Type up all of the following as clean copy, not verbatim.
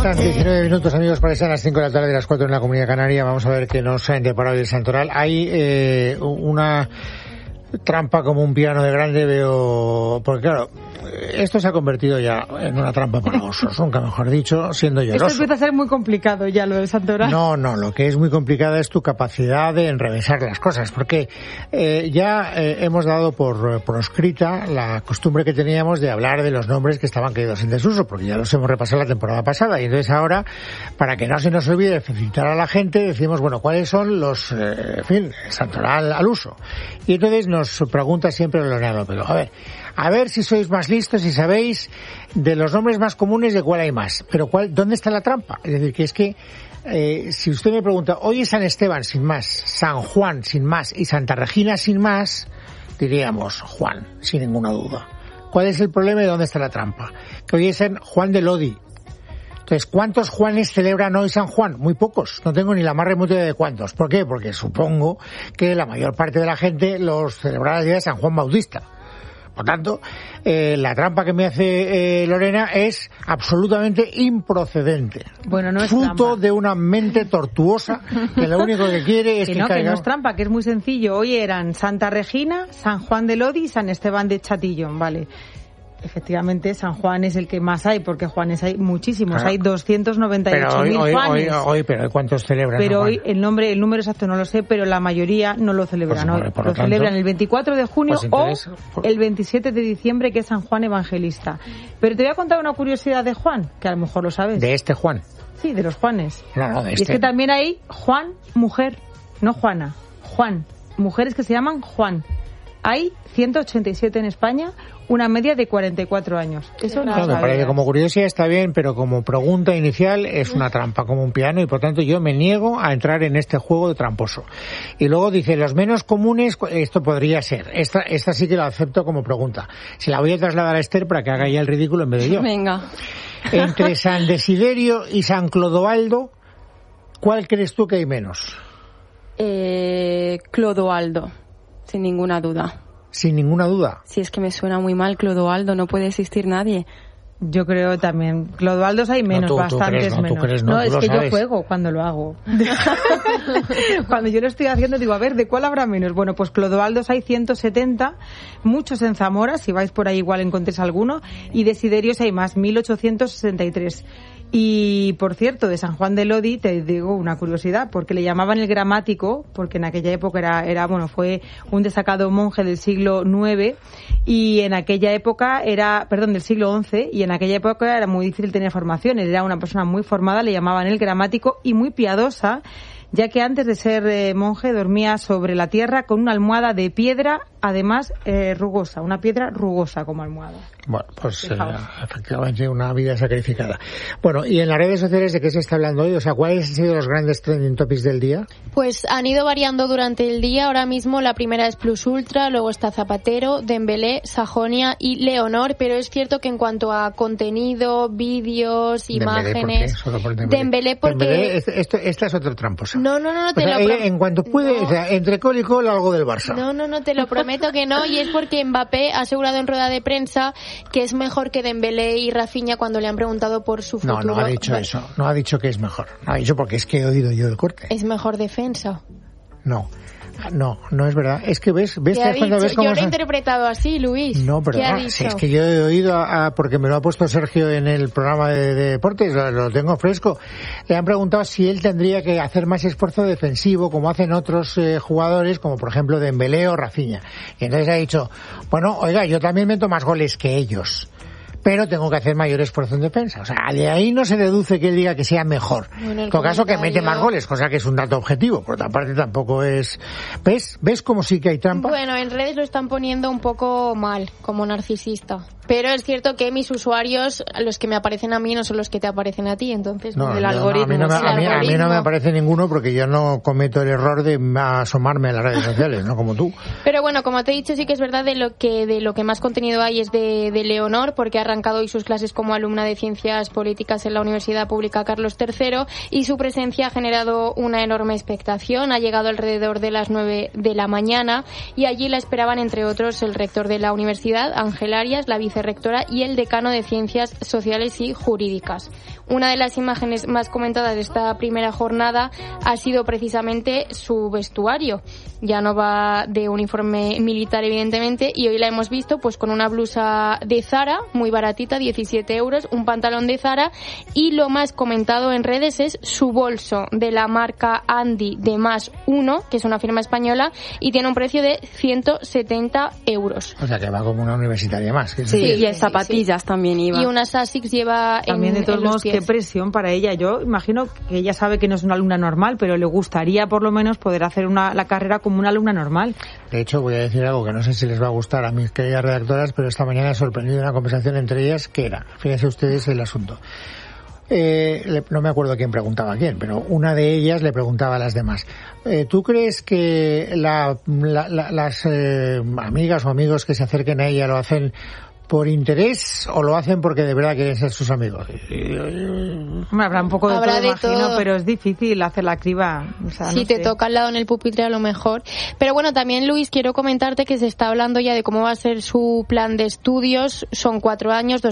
Faltan 19 minutos, amigos, para que sean las 5 de la tarde, las 4 en la Comunidad Canaria. Vamos a ver qué nos ha deparado el santoral. Hay una trampa como un piano de grande, veo, porque claro, esto se ha convertido ya en una trampa para osos, nunca mejor dicho, siendo yo el oso. Esto empieza a ser muy complicado ya, lo del santoral. No, lo que es muy complicada es tu capacidad de enrevesar las cosas, porque ya hemos dado por proscrita la costumbre que teníamos de hablar de los nombres que estaban caídos en desuso, porque ya los hemos repasado la temporada pasada, y entonces ahora, para que no se nos olvide felicitar a la gente, decimos, bueno, ¿cuáles son los, santoral al uso? Y entonces nos pregunta siempre Lorena López, a ver si sois más listos y sabéis de los nombres más comunes de cuál hay más, pero ¿dónde está la trampa? Es decir, que es que si usted me pregunta, hoy es San Esteban sin más, San Juan sin más y Santa Regina sin más, diríamos Juan, sin ninguna duda. ¿Cuál es el problema y dónde está la trampa? Que hoy es San Juan de Lodi. Entonces, ¿cuántos Juanes celebran hoy San Juan? Muy pocos. No tengo ni la más remota idea de cuántos. ¿Por qué? Porque supongo que la mayor parte de la gente los celebrará el día de San Juan Bautista. Por tanto, la trampa que me hace Lorena es absolutamente improcedente. Bueno, no es fruto trampa. De una mente tortuosa que lo único que quiere es que caiga. Que no es trampa, que es muy sencillo. Hoy eran Santa Regina, San Juan de Lodi y San Esteban de Chatillon, ¿vale? Efectivamente, San Juan es el que más hay, porque Juanes hay muchísimos, claro. Hay 298.000 Juanes. Pero ¿cuántos celebran? Pero hoy el número exacto no lo sé, pero la mayoría no lo celebran hoy. Lo celebran el 24 de junio o el 27 de diciembre, que es San Juan Evangelista. Pero te voy a contar una curiosidad de Juan, que a lo mejor lo sabes. ¿De este Juan? Sí, de los Juanes. No, de este. Y es que también hay Juan, mujer, no Juana. Juan, mujeres que se llaman Juan. Hay 187 en España, una media de 44 años. Eso no me parece como curiosidad está bien, pero como pregunta inicial es una trampa, como un piano, y por tanto yo me niego a entrar en este juego de tramposo. Y luego dice, los menos comunes, esto podría ser. Esta sí que la acepto como pregunta. Se la voy a trasladar a Esther para que haga ya el ridículo en vez de yo. Venga. Entre San Desiderio y San Clodoaldo, ¿cuál crees tú que hay menos? Clodoaldo. Sin ninguna duda. Sin ninguna duda. Si es que me suena muy mal Clodoaldo, no puede existir nadie. Yo creo también. Clodoaldos hay menos, bastantes menos. No, es que yo juego cuando lo hago. Cuando yo lo estoy haciendo digo, a ver, ¿de cuál habrá menos? Bueno, pues Clodoaldos hay 170, muchos en Zamora, si vais por ahí igual encontréis alguno, y Desiderios hay más, 1863. Y, por cierto, de San Juan de Lodi te digo una curiosidad, porque le llamaban el gramático, porque en aquella época fue un destacado monje del siglo IX, y en aquella época del siglo XI, y en aquella época era muy difícil tener formación, era una persona muy formada, le llamaban el gramático, y muy piadosa, ya que antes de ser monje dormía sobre la tierra con una almohada de piedra, además rugosa, una piedra rugosa como almohada. Bueno, pues efectivamente una vida sacrificada. Bueno, y en las redes sociales, ¿de qué se está hablando hoy? O sea, ¿cuáles han sido los grandes trending topics del día? Pues han ido variando durante el día. Ahora mismo la primera es Plus Ultra, luego está Zapatero, Dembélé, Sajonia y Leonor, pero es cierto que en cuanto a contenido, vídeos, imágenes... Dembélé porque... Esta es otra tramposa. No, te lo prometo. En cuanto puede, no. O sea, entre col y col algo del Barça. No, te lo prometo que no, y es porque Mbappé ha asegurado en rueda de prensa que es mejor que Dembélé y Rafinha cuando le han preguntado por su futuro. No ha dicho eso, no ha dicho que es mejor, no ha dicho porque es que he oído yo el corte. ¿Es mejor defensa? No es verdad. Es que ves ¿Qué ha dicho? Yo lo he interpretado así, Luis. No, pero si es que yo he oído porque me lo ha puesto Sergio en el programa de deportes, lo tengo fresco. Le han preguntado si él tendría que hacer más esfuerzo defensivo, como hacen otros jugadores, como por ejemplo Dembélé o Rafinha. Y entonces ha dicho, bueno, oiga, yo también meto más goles que ellos, pero tengo que hacer mayor esfuerzo en defensa. O sea, de ahí no se deduce que él diga que sea mejor. Bueno, en todo caso, que mete más goles, cosa que es un dato objetivo. Por otra parte, tampoco es... ¿Ves cómo sí que hay trampa? Bueno, en redes lo están poniendo un poco mal, como narcisista. Pero es cierto que mis usuarios, los que me aparecen a mí, no son los que te aparecen a ti. Entonces, el algoritmo... A mí no me aparece ninguno porque yo no cometo el error de asomarme a las redes sociales, no como tú. Pero bueno, como te he dicho, sí que es verdad de lo que más contenido hay es de Leonor, porque ha arrancado hoy sus clases como alumna de Ciencias Políticas en la Universidad Pública Carlos III, y su presencia ha generado una enorme expectación. Ha llegado alrededor de las 9 de la mañana y allí la esperaban, entre otros, el rector de la universidad, Ángel Arias, la vicerrectora vicerrectora y el decano de Ciencias Sociales y Jurídicas. Una de las imágenes más comentadas de esta primera jornada ha sido precisamente su vestuario. Ya no va de uniforme militar, evidentemente, y hoy la hemos visto pues con una blusa de Zara, muy baratita, 17 euros, un pantalón de Zara, y lo más comentado en redes es su bolso de la marca Andy de +1, que es una firma española, y tiene un precio de 170 euros. O sea que va como una universitaria más. Sí, y zapatillas también iba. Y unas Asics lleva también, de todos modos, qué presión para ella. Yo imagino que ella sabe que no es una alumna normal, pero le gustaría por lo menos poder hacer la carrera como una alumna normal. De hecho, voy a decir algo que no sé si les va a gustar a mis queridas redactoras, pero esta mañana he sorprendido una conversación entre ellas que era, fíjense ustedes el asunto. No me acuerdo quién preguntaba a quién, pero una de ellas le preguntaba a las demás: ¿tú crees que las amigas o amigos que se acerquen a ella lo hacen por interés o lo hacen porque de verdad quieren ser sus amigos? Habrá un poco de todo, imagino, pero es difícil hacer la criba. O sea, si te toca al lado en el pupitre, a lo mejor. Pero bueno, también, Luis, quiero comentarte que se está hablando ya de cómo va a ser su plan de estudios. Son 4 años,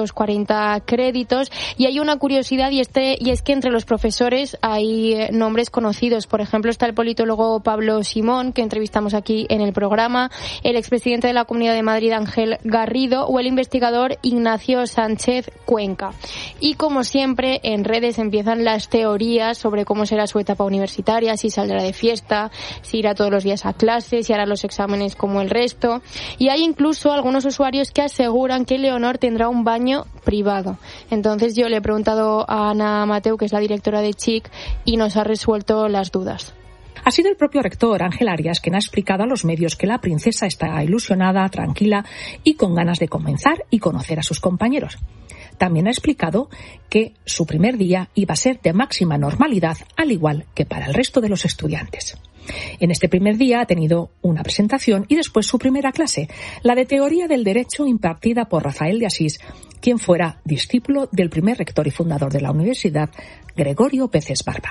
240 créditos, y hay una curiosidad y es que entre los profesores hay nombres conocidos. Por ejemplo, está el politólogo Pablo Simón, que entrevistamos aquí en el programa, el expresidente de la Comunidad de Madrid, Ángel Garrido, o el investigador Ignacio Sánchez Cuenca. Y como siempre, en redes empiezan las teorías sobre cómo será su etapa universitaria, si saldrá de fiesta, si irá todos los días a clase, si hará los exámenes como el resto. Y hay incluso algunos usuarios que aseguran que Leonor tendrá un baño privado. Entonces yo le he preguntado a Ana Mateu, que es la directora de CSIC, y nos ha resuelto las dudas. Ha sido el propio rector, Ángel Arias, quien ha explicado a los medios que la princesa está ilusionada, tranquila y con ganas de comenzar y conocer a sus compañeros. También ha explicado que su primer día iba a ser de máxima normalidad, al igual que para el resto de los estudiantes. En este primer día ha tenido una presentación y después su primera clase, la de Teoría del Derecho, impartida por Rafael de Asís, quien fuera discípulo del primer rector y fundador de la universidad, Gregorio Peces Barba.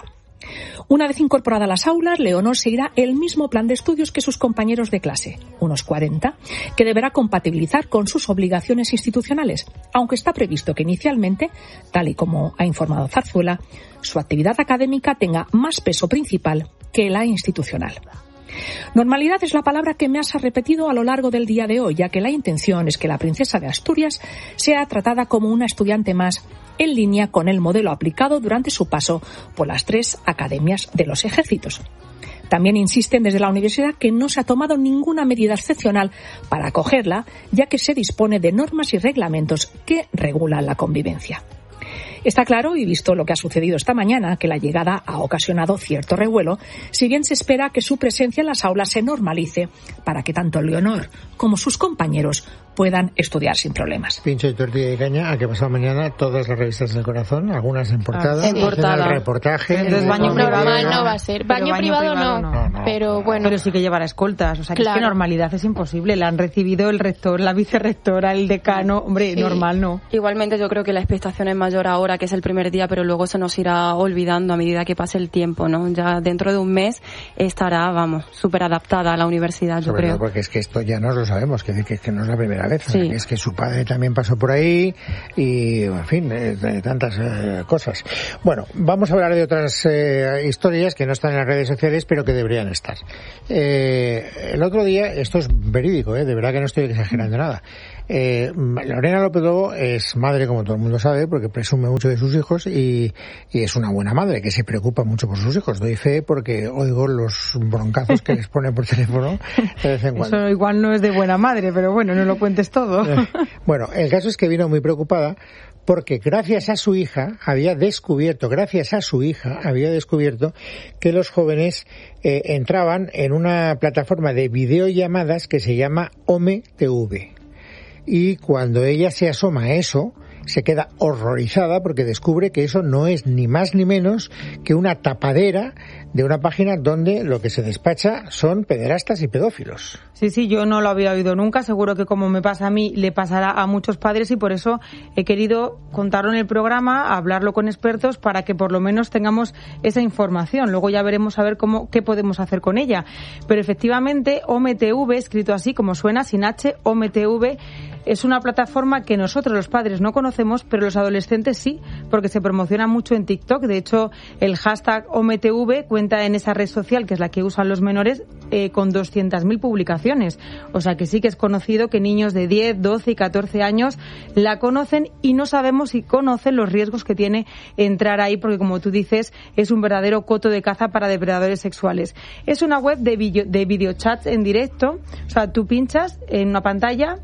Una vez incorporada a las aulas, Leonor seguirá el mismo plan de estudios que sus compañeros de clase, unos 40, que deberá compatibilizar con sus obligaciones institucionales, aunque está previsto que inicialmente, tal y como ha informado Zarzuela, su actividad académica tenga más peso principal que la institucional. Normalidad es la palabra que me has repetido a lo largo del día de hoy, ya que la intención es que la princesa de Asturias sea tratada como una estudiante más, en línea con el modelo aplicado durante su paso por las 3 academias de los ejércitos. También insisten desde la universidad que no se ha tomado ninguna medida excepcional para acogerla, ya que se dispone de normas y reglamentos que regulan la convivencia. Está claro, y visto lo que ha sucedido esta mañana, que la llegada ha ocasionado cierto revuelo, si bien se espera que su presencia en las aulas se normalice para que tanto Leonor como sus compañeros puedan estudiar sin problemas. Pincho y tortilla de caña, a que pasado mañana todas las revistas del corazón, algunas en portada, en portada. El reportaje. Entonces baño privado no va a ser. Baño privado no. Pero bueno. Pero sí que llevará escoltas, o sea que claro. Es que normalidad es imposible. La han recibido el rector, la vicerrectora, el decano, hombre, sí. Normal no. Igualmente yo creo que la expectación es mayor ahora, que es el primer día, pero luego se nos irá olvidando a medida que pase el tiempo, ¿no? Ya dentro de un mes estará, súper adaptada a la universidad, yo creo. Porque es que esto ya nos lo sabemos, que no es la primera vez. Sí. Es que su padre también pasó por ahí y, en fin, de tantas cosas. Bueno, vamos a hablar de otras historias que no están en las redes sociales, pero que deberían estar. El otro día, esto es verídico, de verdad que no estoy exagerando nada. Lorena López Lobo es madre, como todo el mundo sabe, porque presume mucho de sus hijos y es una buena madre que se preocupa mucho por sus hijos. Doy fe porque oigo los broncazos que les pone por teléfono de vez en cuando. Eso igual no es de buena madre, pero bueno, no lo cuentes todo. Bueno, el caso es que vino muy preocupada porque gracias a su hija había descubierto que los jóvenes entraban en una plataforma de videollamadas que se llama OmeTV. Y cuando ella se asoma a eso, se queda horrorizada porque descubre que eso no es ni más ni menos que una tapadera de una página donde lo que se despacha son pederastas y pedófilos. Sí, yo no lo había oído nunca. Seguro que como me pasa a mí, le pasará a muchos padres y por eso he querido contarlo en el programa, hablarlo con expertos para que por lo menos tengamos esa información. Luego ya veremos a ver qué podemos hacer con ella. Pero efectivamente, OmeTV, escrito así como suena, sin H, OmeTV, es una plataforma que nosotros los padres no conocemos, pero los adolescentes sí, porque se promociona mucho en TikTok. De hecho, el hashtag OMTV cuenta en esa red social, que es la que usan los menores, con 200.000 publicaciones. O sea que sí que es conocido que niños de 10, 12 y 14 años la conocen, y no sabemos si conocen los riesgos que tiene entrar ahí, porque como tú dices, es un verdadero coto de caza para depredadores sexuales. Es una web de videochats en directo. O sea, tú pinchas en una pantalla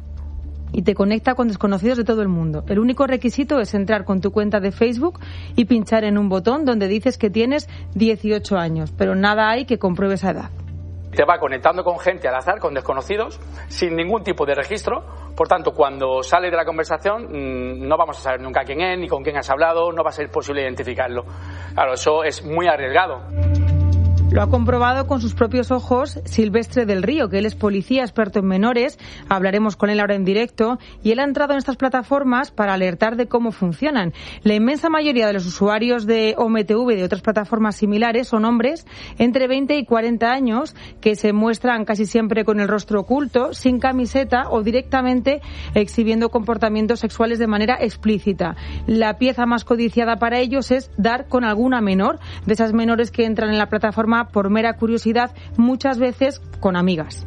y te conecta con desconocidos de todo el mundo. El único requisito es entrar con tu cuenta de Facebook y pinchar en un botón donde dices que tienes 18 años, pero nada hay que compruebe esa edad. Te va conectando con gente al azar, con desconocidos, sin ningún tipo de registro. Por tanto, cuando sale de la conversación, no vamos a saber nunca quién es, ni con quién has hablado, no va a ser posible identificarlo. Claro, eso es muy arriesgado. Lo ha comprobado con sus propios ojos Silvestre del Río, que él es policía experto en menores. Hablaremos con él ahora en directo. Y él ha entrado en estas plataformas para alertar de cómo funcionan. La inmensa mayoría de los usuarios de OMTV y de otras plataformas similares son hombres entre 20 y 40 años que se muestran casi siempre con el rostro oculto, sin camiseta o directamente exhibiendo comportamientos sexuales de manera explícita. La pieza más codiciada para ellos es dar con alguna menor, de esas menores que entran en la plataforma por mera curiosidad, muchas veces con amigas.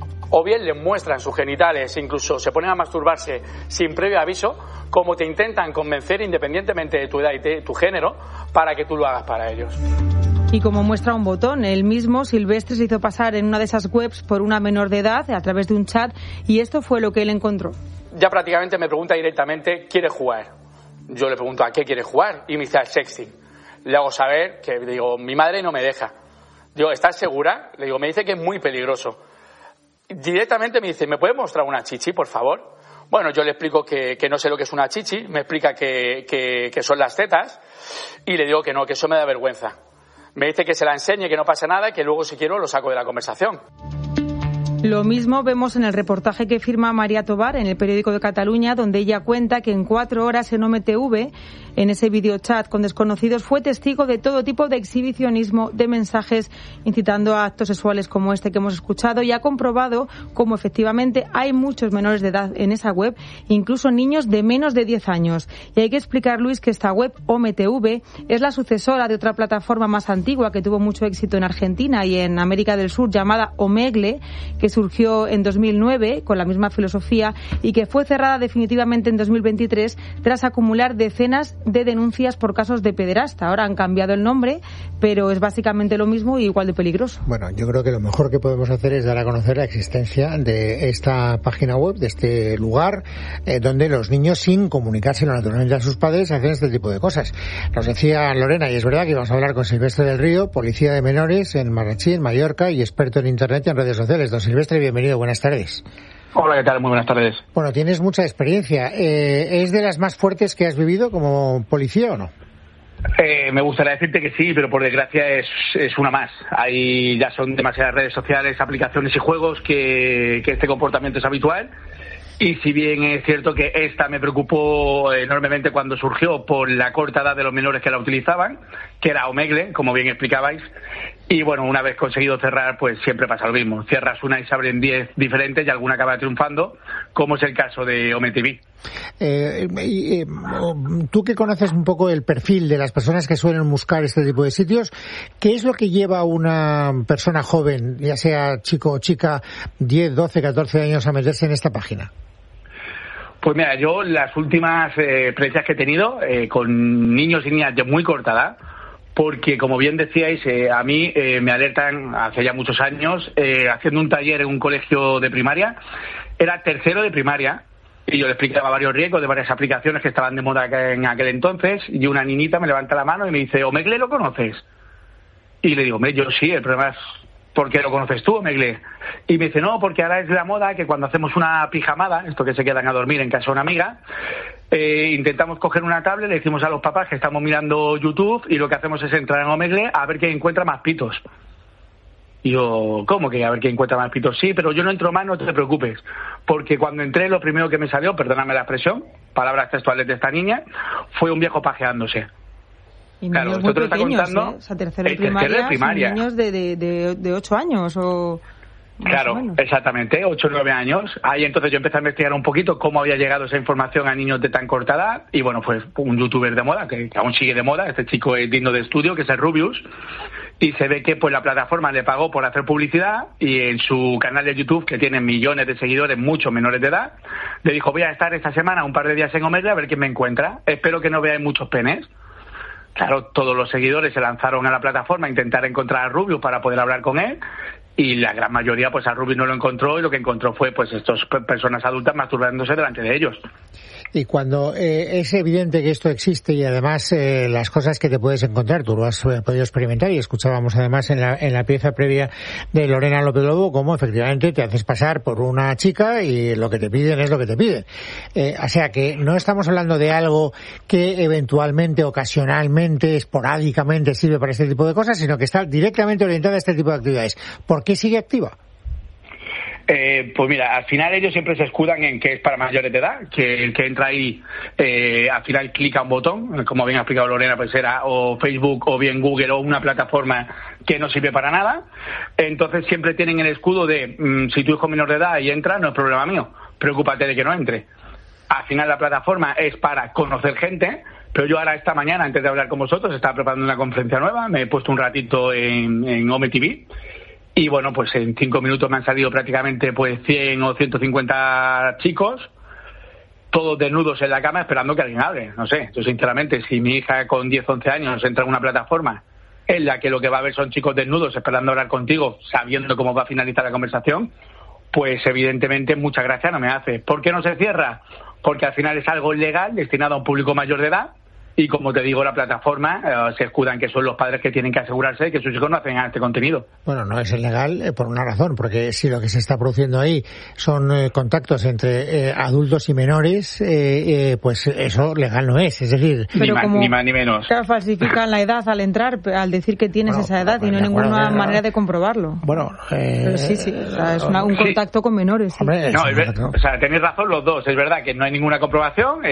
O bien les muestran sus genitales, incluso se ponen a masturbarse sin previo aviso, como te intentan convencer independientemente de tu edad y de tu género, para que tú lo hagas para ellos. Y como muestra un botón, él mismo, Silvestre, se hizo pasar en una de esas webs por una menor de edad a través de un chat, y esto fue lo que él encontró. Ya prácticamente me pregunta directamente, ¿quieres jugar? Yo le pregunto, ¿a qué quieres jugar? Y me dice, al sexting. Le hago saber que, digo, mi madre no me deja. Digo, ¿estás segura? Le digo, me dice que es muy peligroso. Directamente me dice, ¿me puedes mostrar una chichi, por favor? Bueno, yo le explico que no sé lo que es una chichi, me explica que son las tetas, y le digo que no, que eso me da vergüenza. Me dice que se la enseñe, que no pasa nada, y que luego, si quiero, lo saco de la conversación. Lo mismo vemos en el reportaje que firma María Tobar en el Periódico de Cataluña, donde ella cuenta que en 4 horas en OMTV, en ese videochat con desconocidos, fue testigo de todo tipo de exhibicionismo, de mensajes incitando a actos sexuales como este que hemos escuchado, y ha comprobado cómo efectivamente hay muchos menores de edad en esa web, incluso niños de menos de 10 años. Y hay que explicar, Luis, que esta web, OMTV, es la sucesora de otra plataforma más antigua que tuvo mucho éxito en Argentina y en América del Sur, llamada Omegle, que surgió en 2009 con la misma filosofía y que fue cerrada definitivamente en 2023 tras acumular decenas de denuncias por casos de pederasta. Ahora han cambiado el nombre, pero es básicamente lo mismo y igual de peligroso. Bueno, yo creo que lo mejor que podemos hacer es dar a conocer la existencia de esta página web, de este lugar, donde los niños, sin comunicárselo naturalmente a sus padres, hacen este tipo de cosas. Nos decía Lorena, y es verdad, que íbamos a hablar con Silvestre del Río, policía de menores en Marratxí, en Mallorca, y experto en Internet y en redes sociales. Don Silvestre, bienvenido, buenas tardes. Hola, ¿qué tal? Muy buenas tardes. Bueno, tienes mucha experiencia. ¿Es de las más fuertes que has vivido como policía o no? Me gustaría decirte que sí, pero por desgracia es una más. Ahí ya son demasiadas redes sociales, aplicaciones y juegos que este comportamiento es habitual. Y si bien es cierto que esta me preocupó enormemente cuando surgió por la corta edad de los menores que la utilizaban, que era Omegle, como bien explicabais, y bueno, una vez conseguido cerrar, pues siempre pasa lo mismo. Cierras una y se abren 10 diferentes y alguna acaba triunfando, como es el caso de OMTV. Tú que conoces un poco el perfil de las personas que suelen buscar este tipo de sitios, ¿qué es lo que lleva a una persona joven, ya sea chico o chica, 10, 12, 14 años, a meterse en esta página? Pues mira, yo las últimas experiencias que he tenido con niños y niñas de muy corta edad, porque como bien decíais, a mí me alertan hace ya muchos años, haciendo un taller en un colegio de primaria, era tercero de primaria, y yo le explicaba varios riesgos de varias aplicaciones que estaban de moda en aquel entonces, y una niñita me levanta la mano y me dice, ¿Omegle lo conoces? Y le digo, hombre, yo sí, el problema es, ¿por qué lo conoces tú, Omegle? Y me dice, no, porque ahora es la moda que cuando hacemos una pijamada, esto que se quedan a dormir en casa de una amiga, intentamos coger una tablet, le decimos a los papás que estamos mirando YouTube y lo que hacemos es entrar en Omegle a ver quién encuentra más pitos. Y yo, ¿cómo que a ver quién encuentra más pitos? Sí, pero yo no entro más, no te preocupes. Porque cuando entré, lo primero que me salió, perdóname la expresión, palabras textuales de esta niña, fue un viejo pajeándose. Y niños claro, muy pequeños, o sea, tercero de primaria, niños de 8 años o Claro, exactamente, 8 o 9 años. Ahí entonces yo empecé a investigar un poquito cómo había llegado esa información a niños de tan corta edad. Y bueno, pues un youtuber de moda, que aún sigue de moda, este chico es digno de estudio, que es el Rubius. Y se ve que pues la plataforma le pagó por hacer publicidad, y en su canal de YouTube, que tiene millones de seguidores, muchos menores de edad, le dijo: voy a estar esta semana un par de días en Omegle a ver quién me encuentra. Espero que no veáis muchos penes. Claro, todos los seguidores se lanzaron a la plataforma a intentar encontrar a Rubius para poder hablar con él, y la gran mayoría pues a Rubius no lo encontró, y lo que encontró fue pues estas personas adultas masturbándose delante de ellos. Y cuando es evidente que esto existe, y además las cosas que te puedes encontrar, tú lo has podido experimentar, y escuchábamos además en la pieza previa de Lorena López Lobo cómo efectivamente te haces pasar por una chica y lo que te piden es lo que te piden. O sea que no estamos hablando de algo que eventualmente, ocasionalmente, esporádicamente sirve para este tipo de cosas, sino que está directamente orientada a este tipo de actividades. ¿Por qué sigue activa? Pues mira, al final ellos siempre se escudan en que es para mayores de edad, que el que entra ahí al final clica un botón, como bien ha explicado Lorena, pues era o Facebook o bien Google o una plataforma que no sirve para nada. Entonces siempre tienen el escudo de si tu hijo es menor de edad y entra, no es problema mío, preocúpate de que no entre. Al final la plataforma es para conocer gente, pero yo ahora esta mañana, antes de hablar con vosotros, estaba preparando una conferencia nueva, me he puesto un ratito en Ome TV. Y bueno, pues en 5 minutos me han salido prácticamente pues 100 o 150 chicos, todos desnudos en la cama esperando que alguien hable. No sé, yo sinceramente, si mi hija con 10, 11 años entra en una plataforma en la que lo que va a ver son chicos desnudos esperando hablar contigo, sabiendo cómo va a finalizar la conversación, pues evidentemente mucha gracia no me hace. ¿Por qué no se cierra? Porque al final es algo legal, destinado a un público mayor de edad. Y como te digo, la plataforma se escudan que son los padres que tienen que asegurarse de que sus hijos no hacen este contenido. Bueno, no es ilegal por una razón, porque si lo que se está produciendo ahí son contactos entre adultos y menores, pues eso legal no es. Es decir, ni más ni menos. Claro, falsifican la edad al entrar, al decir que tienes esa edad, y no hay ninguna manera de comprobarlo. Bueno, pero sí, o sea, es un contacto con menores. Sí. Hombre, o sea, tenéis razón los dos. Es verdad que no hay ninguna comprobación.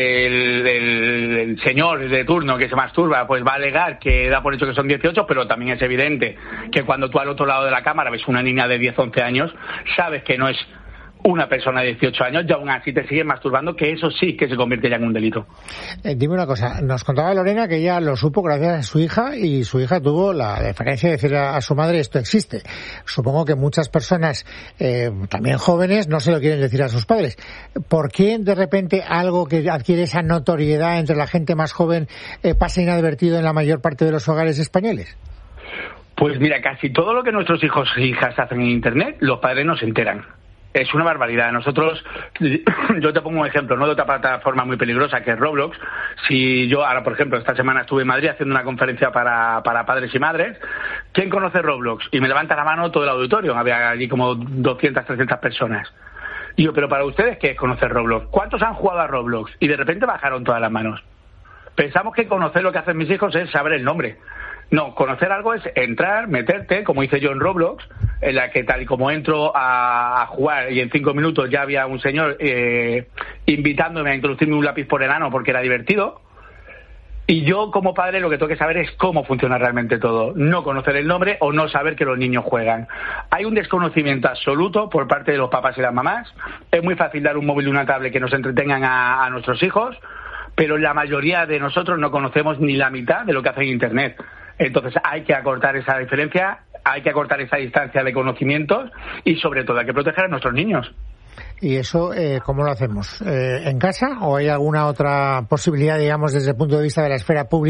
El señor de turno que se masturba pues va a alegar que da por hecho que son 18, pero también es evidente que cuando tú al otro lado de la cámara ves una niña de 10, 11 años, sabes que no es una persona de 18 años y aún así te siguen masturbando, que eso sí que se convierte ya en un delito. Dime una cosa, nos contaba Lorena que ella lo supo gracias a su hija, y su hija tuvo la deferencia de decir a su madre: esto existe. Supongo que muchas personas, también jóvenes, no se lo quieren decir a sus padres. ¿Por qué de repente algo que adquiere esa notoriedad entre la gente más joven pasa inadvertido en la mayor parte de los hogares españoles? Pues mira, casi todo lo que nuestros hijos e hijas hacen en Internet, los padres no se enteran. Es una barbaridad. Nosotros, yo te pongo un ejemplo, no de otra plataforma muy peligrosa que es Roblox. Si yo ahora, por ejemplo, esta semana estuve en Madrid haciendo una conferencia para padres y madres. ¿Quién conoce Roblox? Y me levanta la mano todo el auditorio. Había allí como 200, 300 personas. Y yo, pero para ustedes, ¿qué es conocer Roblox? ¿Cuántos han jugado a Roblox? Y de repente bajaron todas las manos. Pensamos que conocer lo que hacen mis hijos es saber el nombre. No, conocer algo es entrar, meterte, como hice yo en Roblox, en la que tal y como entro a jugar y en 5 minutos ya había un señor invitándome a introducirme un lápiz por el ano porque era divertido. Y yo como padre lo que tengo que saber es cómo funciona realmente todo, no conocer el nombre o no saber que los niños juegan. Hay un desconocimiento absoluto por parte de los papás y las mamás. Es muy fácil dar un móvil y una tablet que nos entretengan a nuestros hijos, pero la mayoría de nosotros no conocemos ni la mitad de lo que hace en Internet. Entonces hay que acortar esa diferencia, hay que acortar esa distancia de conocimientos y sobre todo hay que proteger a nuestros niños. ¿Y eso cómo lo hacemos? ¿En casa o hay alguna otra posibilidad, digamos, desde el punto de vista de la esfera pública?